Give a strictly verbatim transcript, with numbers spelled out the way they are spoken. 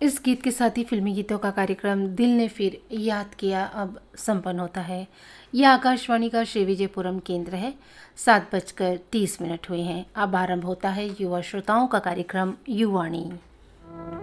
इस गीत के साथ ही फिल्मी गीतों का कार्यक्रम दिल ने फिर याद किया अब संपन्न होता है। यह आकाशवाणी का श्री विजयपुरम केंद्र है। सात बजकर तीस मिनट हुए हैं। अब आरंभ होता है युवा श्रोताओं का कार्यक्रम युवाणी।